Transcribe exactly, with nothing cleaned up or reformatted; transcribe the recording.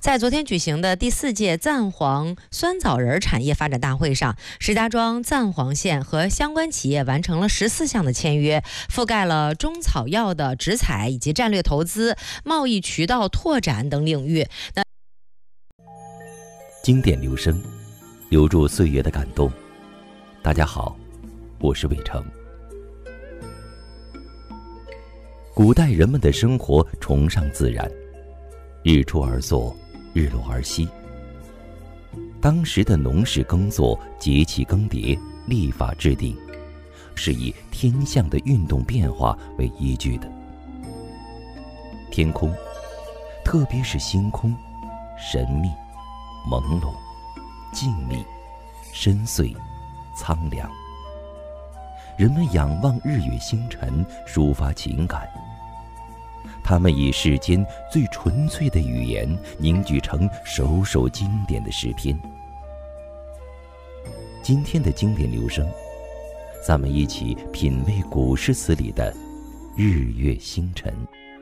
在昨天举行的第四届赞黄酸枣仁产业发展大会上，石家庄赞黄县和相关企业完成了十四项的签约，覆盖了中草药的植采以及战略投资、贸易渠道拓展等领域。那经典留声，留住岁月的感动。大家好，我是伟成。古代人们的生活崇尚自然，日出而作，日落而息。当时的农事耕作、节气更迭、历法制定，是以天象的运动变化为依据的。天空，特别是星空，神秘、朦胧、静谧、深邃、苍凉。人们仰望日月星辰，抒发情感。他们以世间最纯粹的语言凝聚成首首经典的诗篇。今天的经典留声，咱们一起品味古诗词里的日月星辰。